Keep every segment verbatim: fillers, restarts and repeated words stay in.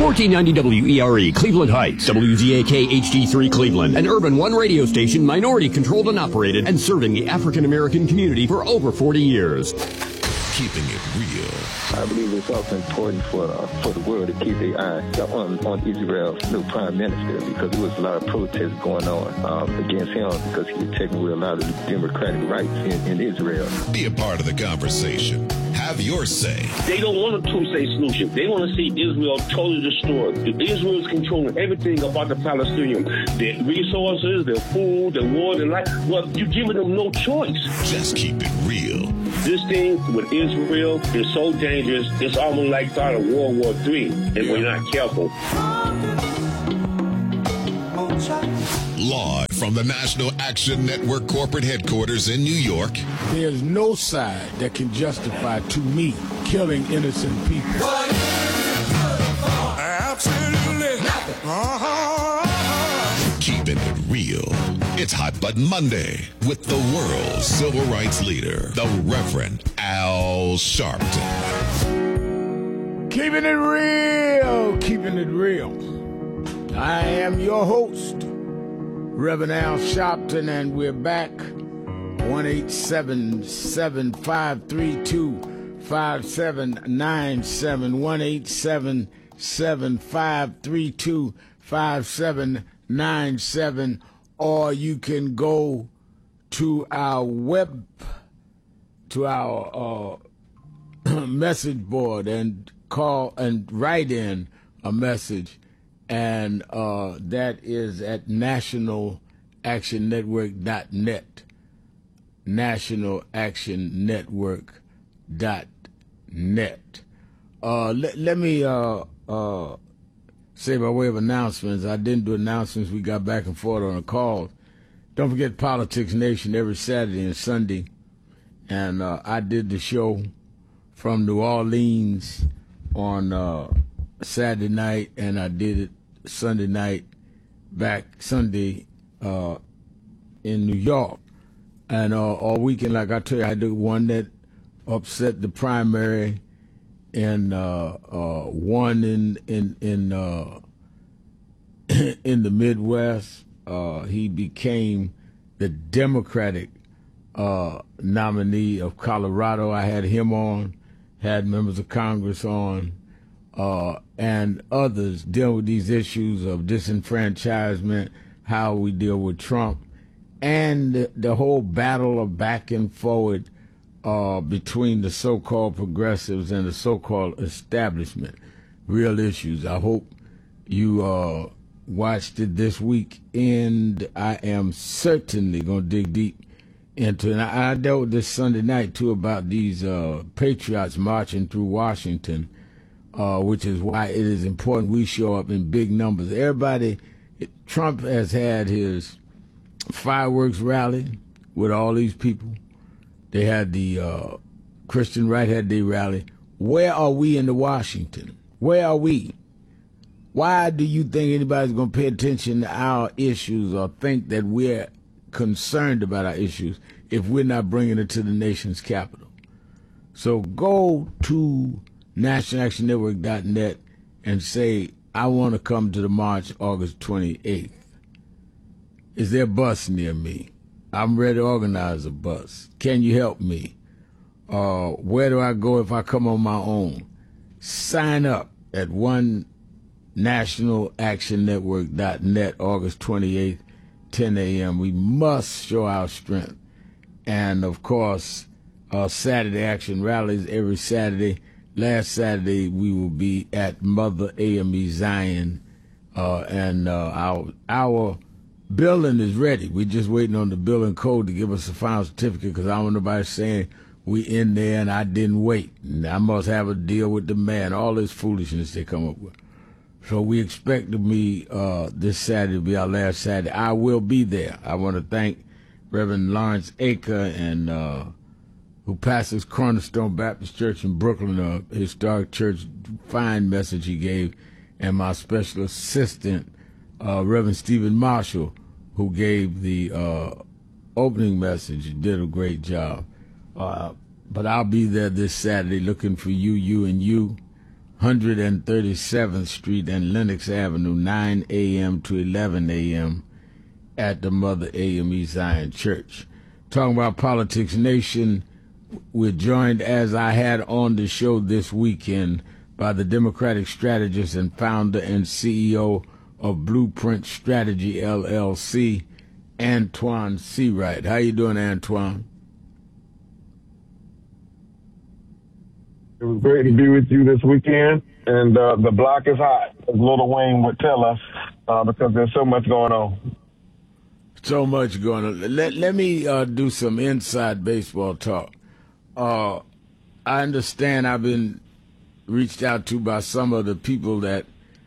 fourteen ninety W E R E, Cleveland Heights, W Z A K H D three Cleveland, an Urban One radio station, minority-controlled and operated, and serving the African-American community for over forty years. Keeping it real. I believe it's also important for uh, for the world to keep their eye on, on Israel's new prime minister, because there was a lot of protests going on um, against him because he was taking away a lot of the democratic rights in, in Israel. Be a part of the conversation. Have your say. They don't want a two-state solution. They want to see Israel totally destroyed. Israel is controlling everything about the Palestinians. Their resources, their food, their water, their life. Well, you're giving them no choice. Just keep it real. This thing with Israel is so dangerous, it's almost like start of World War Three if yeah. we're not careful. Live from the National Action Network corporate headquarters in New York. There's no side that can justify, to me, killing innocent people. Absolutely nothing. Uh-huh. Keeping it real. It's Hot Button Monday with the world's civil rights leader, the Reverend Al Sharpton. Keeping it real, keeping it real. I am your host, Reverend Al Sharpton, and we're back. one eight seven, seven five three two, five seven nine seven. one eight seven, seven five three two, five seven nine seven. Or you can go to our web, to our uh, message board and call and write in a message. And uh, that is at national action network dot net. national action network dot net. Uh, let, let me uh, uh, say by way of announcements, I didn't do announcements. We got back and forth on a call. Don't forget Politics Nation every Saturday and Sunday. And uh, I did the show from New Orleans on uh, Saturday night, and I did it Sunday night, back Sunday uh, in New York. And uh, all weekend, like I tell you, I did one that upset the primary, and uh, uh, one in in in uh, in the Midwest. Uh, he became the Democratic uh, nominee of Colorado. I had him on, had members of Congress on, uh, and others dealing with these issues of disenfranchisement, how we deal with Trump, and the, the whole battle of back and forward uh, between the so-called progressives and the so-called establishment. Real issues. I hope you uh, watched it this week, and I am certainly going to dig deep into it. And I, I dealt with this Sunday night, too, about these uh, patriots marching through Washington, uh, which is why it is important we show up in big numbers. Everybody, Trump has had his fireworks rally with all these people. They had the uh, Christian right had their rally. Where are we in the Washington? Where are we? Why do you think anybody's going to pay attention to our issues or think that we're concerned about our issues if we're not bringing it to the nation's capital? So go to national action network dot net and say, I want to come to the march August twenty-eighth. Is there a bus near me? I'm ready to organize a bus. Can you help me? Uh, where do I go if I come on my own? Sign up at one national action network dot net, August twenty-eighth, ten a.m. We must show our strength. And, of course, uh, Saturday action rallies every Saturday. Last Saturday, we will be at Mother A M E Zion, uh, and uh, our our building is ready. We're just waiting on the building code to give us a final certificate, because I don't want nobody saying we in there and I didn't wait. And I must have a deal with the man. All this foolishness they come up with. So we expect to be uh, this Saturday, will be our last Saturday. I will be there. I want to thank Reverend Lawrence Aker, and uh, who pastors Cornerstone Baptist Church in Brooklyn, a historic church, fine message he gave, and my special assistant, uh, Reverend Stephen Marshall, who gave the uh, opening message. He did a great job. Uh, but I'll be there this Saturday looking for you, you, and you. one thirty-seventh Street and Lenox Avenue, nine a.m. to eleven a.m. at the Mother A M E Zion Church. Talking about Politics Nation, we're joined, as I had on the show this weekend, by the Democratic strategist and founder and C E O of Blueprint Strategy, L L C, Antoine Seawright. How you doing, Antoine? It was great to be with you this weekend, and uh, the block is hot, as Lil Wayne would tell us, uh, because there's so much going on. So much going on. Let, let me uh, do some inside baseball talk. Uh, I understand I've been reached out to by some of the people that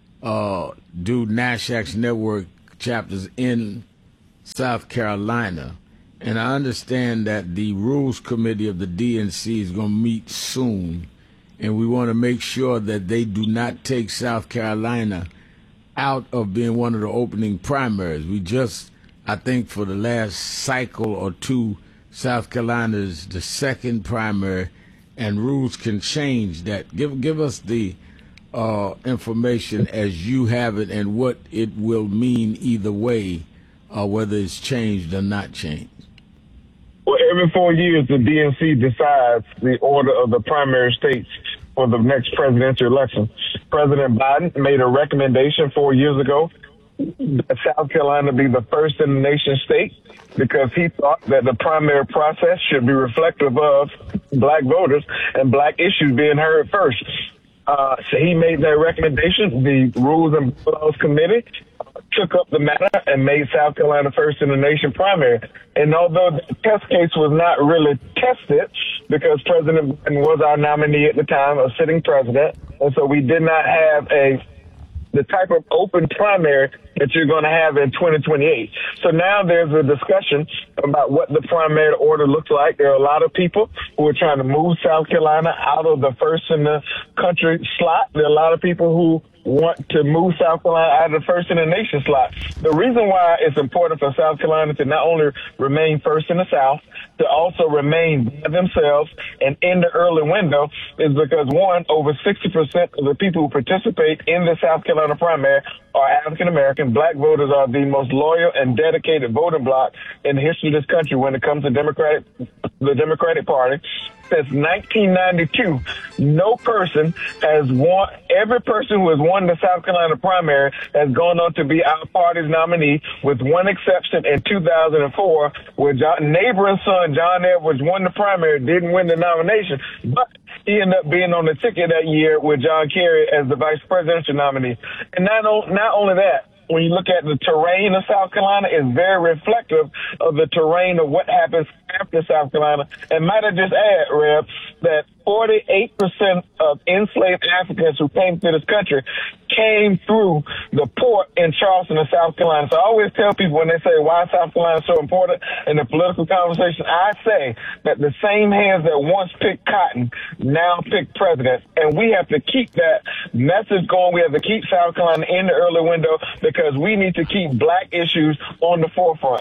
uh, do NASHAC's network chapters in South Carolina, and I understand that the Rules Committee of the D N C is going to meet soon, and we want to make sure that they do not take South Carolina out of being one of the opening primaries. We just, I think for the last cycle or two, South Carolina is the second primary, and rules can change that. Give give us the uh, information as you have it and what it will mean either way, uh, whether it's changed or not changed. Well, every four years, the D N C decides the order of the primary states for the next presidential election. President Biden made a recommendation four years ago that South Carolina be the first in the nation state because he thought that the primary process should be reflective of black voters and black issues being heard first. Uh, so he made that recommendation. The Rules and Bylaws Committee took up the matter and made South Carolina first in the nation primary. And although the test case was not really tested because President Biden was our nominee at the time, a sitting president, and so we did not have a the type of open primary that you're going to have in twenty twenty-eight. So now there's a discussion about what the primary order looks like. There are a lot of people who are trying to move South Carolina out of the first in the country slot. There are a lot of people who want to move South Carolina out of the first in the nation slot. The reason why it's important for South Carolina to not only remain first in the South, to also remain by themselves and in the early window is because, one, over sixty percent of the people who participate in the South Carolina primary are African American. Black voters are the most loyal and dedicated voting bloc in the history of this country when it comes to Democratic, the Democratic Party. Since nineteen ninety-two, no person has won, every person who has won the South Carolina primary has gone on to be our party's nominee, with one exception in two thousand four, where John, neighboring son John Edwards won the primary, didn't win the nomination, but he ended up being on the ticket that year with John Kerry as the vice presidential nominee. And not, not only that, when you look at the terrain of South Carolina, it's very reflective of the terrain of what happens after South Carolina. And might I just add, Rev, that forty-eight percent of enslaved Africans who came to this country came through the port in Charleston, South Carolina. So I always tell people when they say, why is South Carolina so important in the political conversation, I say that the same hands that once picked cotton now pick presidents. And we have to keep that message going. We have to keep South Carolina in the early window because we need to keep black issues on the forefront.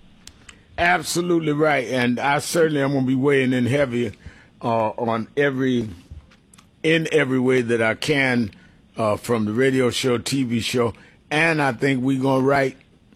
Absolutely right. And I certainly am going to be weighing in heavy uh, on every, in every way that I can, uh, from the radio show, T V show. And I think we're going to write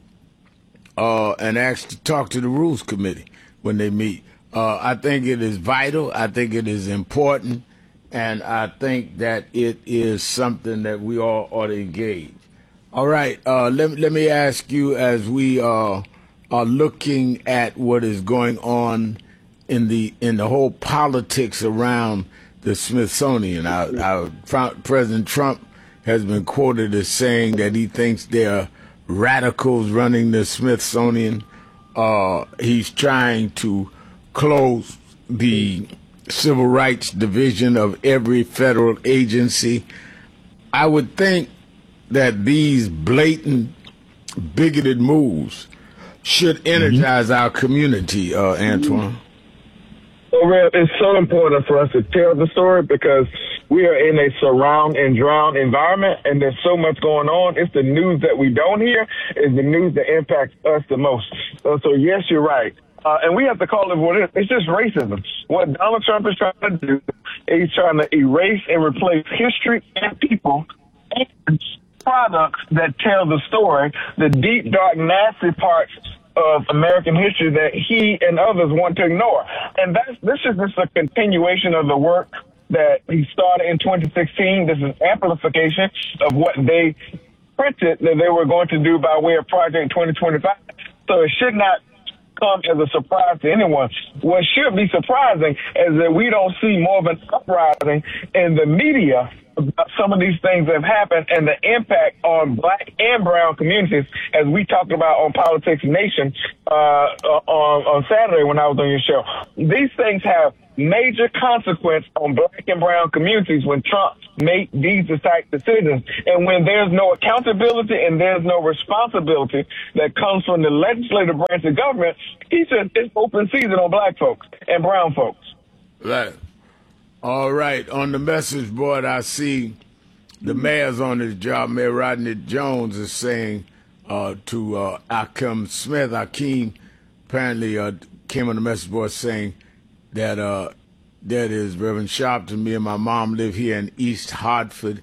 uh, and ask to talk to the Rules Committee when they meet. Uh, I think it is vital. I think it is important. And I think that it is something that we all ought to engage. All right. Uh, let, let me ask you, as we uh, are looking at what is going on in the in the whole politics around the Smithsonian. Our, our President Trump has been quoted as saying that he thinks there are radicals running the Smithsonian. Uh, he's trying to close the Civil Rights Division of every federal agency. I would think that these blatant, bigoted moves should energize mm-hmm. our community, uh, Antoine. Well, Rev, it's so important for us to tell the story because we are in a surround and drown environment, and there's so much going on. It's the news that we don't hear is the news that impacts us the most. So, so yes, you're right. Uh, and we have to call it what it is. It's just racism. What Donald Trump is trying to do, he's trying to erase and replace history and people and products that tell the story, the deep, dark, nasty parts of American history that he and others want to ignore. And that's, this is just a continuation of the work that he started in twenty sixteen. This is amplification of what they printed that they were going to do by way of Project twenty twenty-five. So it should not come as a surprise to anyone. What should be surprising is that we don't see more of an uprising in the media about some of these things that have happened and the impact on black and brown communities, as we talked about on Politics Nation uh, on, on Saturday when I was on your show. These things have major consequence on black and brown communities when Trump make these type decisions. And when there's no accountability and there's no responsibility that comes from the legislative branch of government, he said it's open season on black folks and brown folks. Right. All right. On the message board, I see the mayor's on his job. Mayor Rodney Jones is saying uh, to uh, Akeem Smith, Akeem apparently uh, came on the message board saying that uh, that is Reverend Sharpton. Me and my mom live here in East Hartford,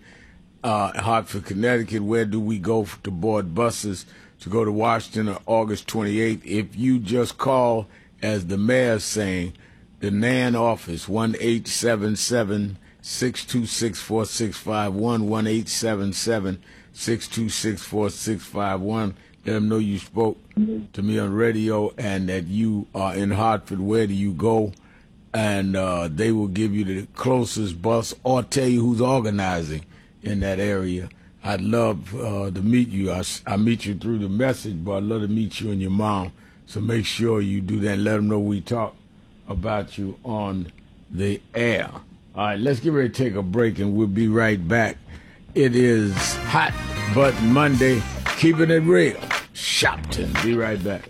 uh, Hartford, Connecticut. Where do we go to board buses to go to Washington on August twenty-eighth? If you just call, as the mayor's saying, the N A N office, one eight seven seven, six two six, four six five one, one eight seven seven, six two six, four six five one. Let them know you spoke to me on radio and that you are in Hartford. Where do you go? And uh, they will give you the closest bus or tell you who's organizing in that area. I'd love uh, to meet you. I, I meet you through the message, but I'd love to meet you and your mom. So make sure you do that and let them know we talk about you on the air. All right, let's get ready to take a break, and we'll be right back. It is Hot Button Monday, keeping it real. Shopton. Be right back.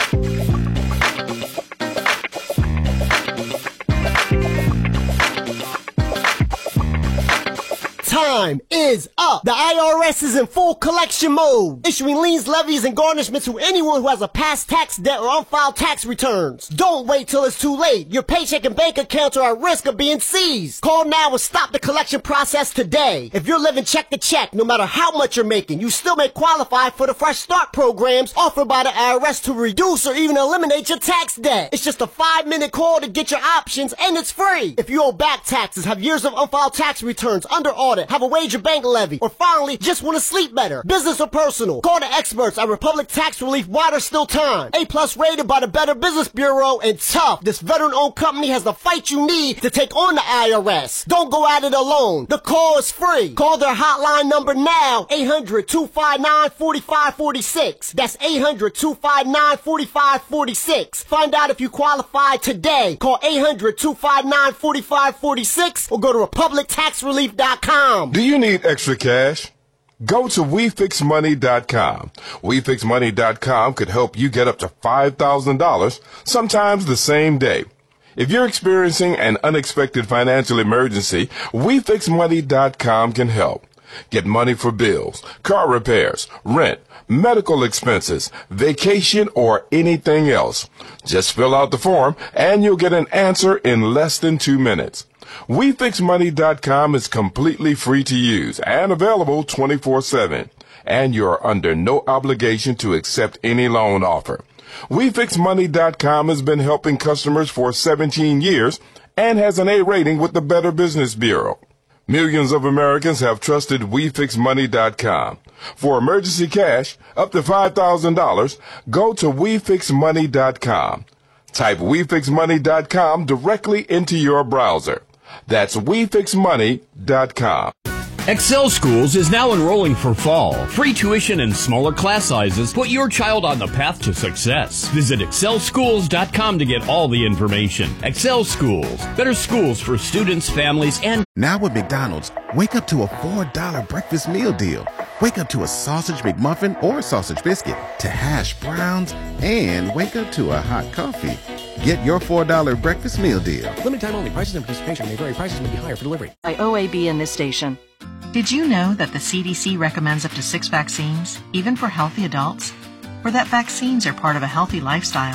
Time is up. The I R S is in full collection mode, issuing liens, levies, and garnishments to anyone who has a past tax debt or unfiled tax returns. Don't wait till it's too late. Your paycheck and bank accounts are at risk of being seized. Call now and stop the collection process today. If you're living check to check, no matter how much you're making, you still may qualify for the Fresh Start programs offered by the I R S to reduce or even eliminate your tax debt. It's just a five-minute call to get your options, and it's free. If you owe back taxes, have years of unfiled tax returns under audit, have a wage or bank levy, or finally just want to sleep better, business or personal, call the experts at Republic Tax Relief while there's still time. A plus rated by the Better Business Bureau, and tough. This veteran-owned company has the fight you need to take on the I R S. Don't go at it alone. The call is free. Call their hotline number now, eight hundred, two five nine, four five four six. That's eight hundred, two five nine, four five four six. Find out if you qualify today. Call eight hundred, two five nine, four five four six or go to republic tax relief dot com. Do you need extra cash? Go to we fix money dot com. we fix money dot com could help you get up to five thousand dollars, sometimes the same day. If you're experiencing an unexpected financial emergency, we fix money dot com can help. Get money for bills, car repairs, rent, medical expenses, vacation, or anything else. Just fill out the form and you'll get an answer in less than two minutes. we fix money dot com is completely free to use and available twenty-four seven. And you're under no obligation to accept any loan offer. we fix money dot com has been helping customers for seventeen years and has an A rating with the Better Business Bureau. Millions of Americans have trusted we fix money dot com. For emergency cash, up to five thousand dollars, go to we fix money dot com. Type we fix money dot com directly into your browser. That's we fix money dot com. Excel Schools is now enrolling for fall. Free tuition and smaller class sizes put your child on the path to success. Visit excel schools dot com to get all the information. Excel Schools, better schools for students, families, and... Now with McDonald's, wake up to a four dollar breakfast meal deal. Wake up to a sausage McMuffin or sausage biscuit, to hash browns, and wake up to a hot coffee. Get your four dollar breakfast meal deal. Limited time only. Prices and participation may vary. Prices may be higher for delivery. By O A B in this station. Did you know that the C D C recommends up to six vaccines, even for healthy adults? Or that vaccines are part of a healthy lifestyle?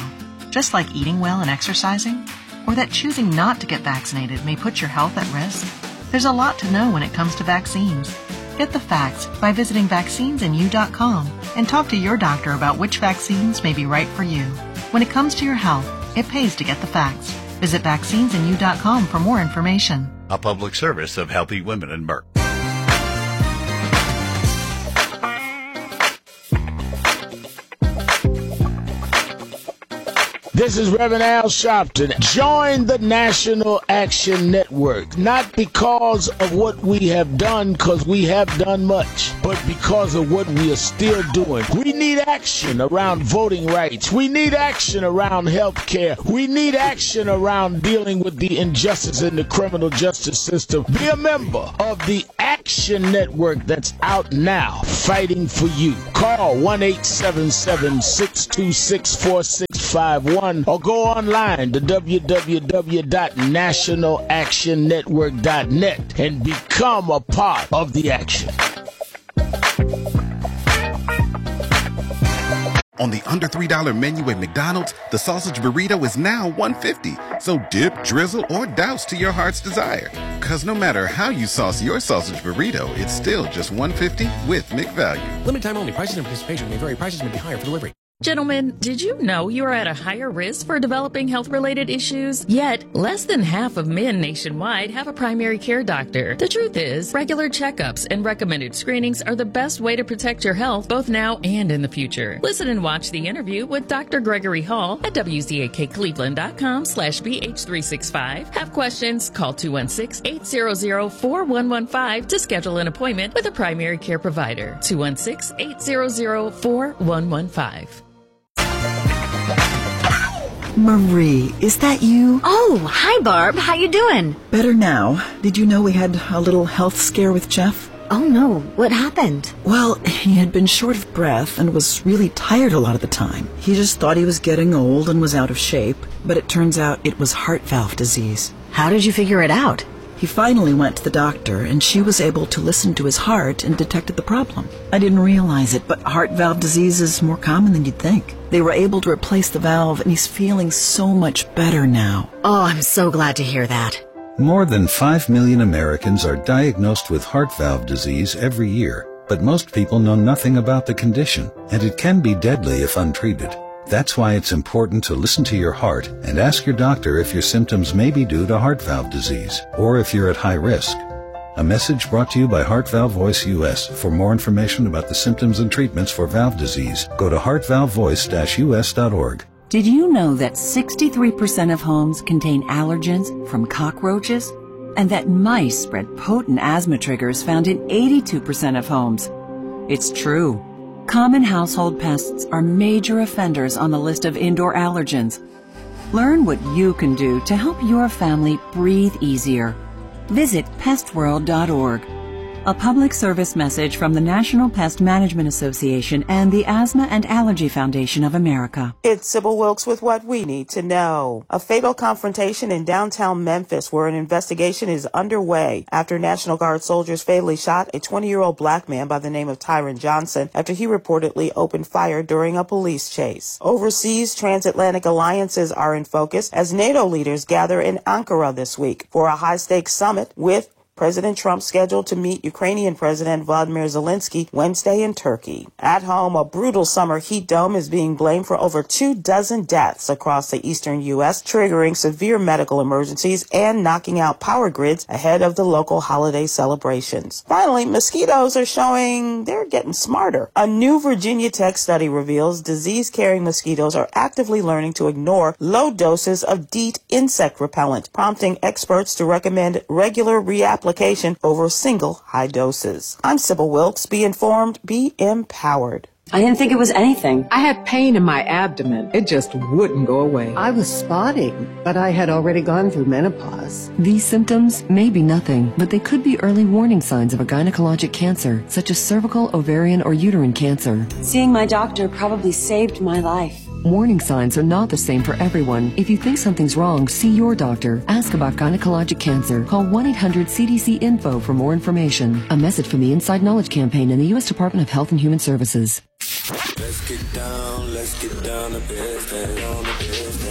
just like eating well and exercising? Or that choosing not to get vaccinated may put your health at risk? There's a lot to know when it comes to vaccines. Get the facts by visiting vaccines in you dot com and talk to your doctor about which vaccines may be right for you. When it comes to your health, it pays to get the facts. Visit vaccines in you dot com for more information. A public service of Healthy Women and Merck. This is Reverend Al Sharpton. Join the National Action Network, not because of what we have done, because we have done much, but because of what we are still doing. We need action around voting rights. We need action around health care. We need action around dealing with the injustice in the criminal justice system. Be a member of the Action Network that's out now, fighting for you. Call one eight seven seven, six two six, four six five one or go online to w w w dot national action network dot net and become a part of the action. On the under three dollar menu at McDonald's, the sausage burrito is now one dollar fifty. So dip, drizzle, or douse to your heart's desire. Because no matter how you sauce your sausage burrito, it's still just one dollar fifty with McValue. Limited time only. Prices and participation may vary. Prices may be higher for delivery. Gentlemen, did you know you are at a higher risk for developing health-related issues? Yet, less than half of men nationwide have a primary care doctor. The truth is, regular checkups and recommended screenings are the best way to protect your health both now and in the future. Listen and watch the interview with Doctor Gregory Hall at w z a k cleveland dot com slash b h three six five. Have questions? Call two one six, eight zero zero, four one one five to schedule an appointment with a primary care provider. two one six, eight zero zero, four one one five. Marie, is that you? Oh, hi Barb. How you doing? Better now. Did you know we had a little health scare with Jeff? Oh no, what happened? Well, he had been short of breath and was really tired a lot of the time. He just thought he was getting old and was out of shape, but it turns out it was heart valve disease. How did you figure it out? He finally went to the doctor, and she was able to listen to his heart and detected the problem. I didn't realize it, but heart valve disease is more common than you'd think. They were able to replace the valve, and he's feeling so much better now. Oh, I'm so glad to hear that. More than five million Americans are diagnosed with heart valve disease every year, but most people know nothing about the condition, and it can be deadly if untreated. That's why it's important to listen to your heart and ask your doctor if your symptoms may be due to heart valve disease or if you're at high risk. A message brought to you by Heart Valve Voice U S. For more information about the symptoms and treatments for valve disease, go to heart valve voice dash u s dot org. Did you know that sixty-three percent of homes contain allergens from cockroaches? And that mice spread potent asthma triggers found in eighty-two percent of homes? It's true. Common household pests are major offenders on the list of indoor allergens. Learn what you can do to help your family breathe easier. Visit pest world dot org. A public service message from the National Pest Management Association and the Asthma and Allergy Foundation of America. It's Sybil Wilkes with what we need to know. A fatal confrontation in downtown Memphis where an investigation is underway after National Guard soldiers fatally shot a twenty-year-old black man by the name of Tyron Johnson after he reportedly opened fire during a police chase. Overseas transatlantic alliances are in focus as NATO leaders gather in Ankara this week for a high-stakes summit with President Trump scheduled to meet Ukrainian President Vladimir Zelensky Wednesday in Turkey. At home, a brutal summer heat dome is being blamed for over two dozen deaths across the eastern U S, triggering severe medical emergencies and knocking out power grids ahead of the local holiday celebrations. Finally, mosquitoes are showing they're getting smarter. A new Virginia Tech study reveals disease-carrying mosquitoes are actively learning to ignore low doses of DEET insect repellent, prompting experts to recommend regular reapplication over single high doses. I'm Sybil Wilkes. Be informed, be empowered. I didn't think it was anything. I had pain in my abdomen. It just wouldn't go away. I was spotting, but I had already gone through menopause. These symptoms may be nothing, but they could be early warning signs of a gynecologic cancer, such as cervical, ovarian, or uterine cancer. Seeing my doctor probably saved my life. Warning signs are not the same for everyone. If you think something's wrong, see your doctor. Ask about gynecologic cancer. Call one eight hundred C D C info for more information. A message from the Inside Knowledge Campaign and the U S Department of Health and Human Services. Let's get down, let's get down to business, on the business.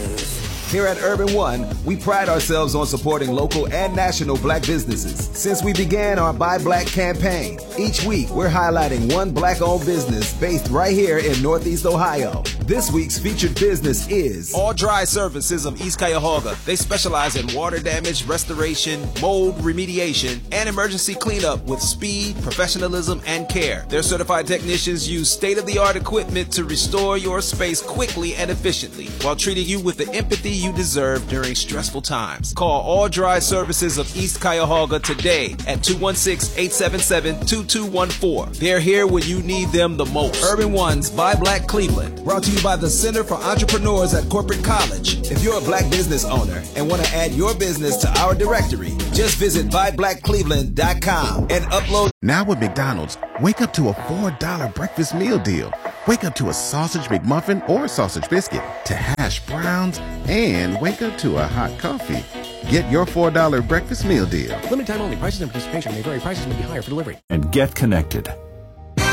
Here at Urban One, we pride ourselves on supporting local and national black businesses. Since we began our Buy Black campaign, each week we're highlighting one black-owned business based right here in Northeast Ohio. This week's featured business is All Dry Services of East Cuyahoga. They specialize in water damage, restoration, mold remediation, and emergency cleanup with speed, professionalism, and care. Their certified technicians use state-of-the-art equipment to restore your space quickly and efficiently while treating you with the empathy you deserve during stressful times. Call All Dry Services of East Cuyahoga today at two one six, eight seven seven, two two one four. They're here when you need them the most. Urban One's Buy Black Cleveland, brought to you by the Center for Entrepreneurs at Corporate College. If you're a black business owner and want to add your business to our directory, just visit buy black cleveland dot com and upload. Now with McDonald's, wake up to a four dollar breakfast meal deal. Wake up to a sausage McMuffin or sausage biscuit, to hash browns, and wake up to a hot coffee. Get your four dollar breakfast meal deal. Limited time only. Prices and participation may vary. Prices may be higher for delivery. And get connected.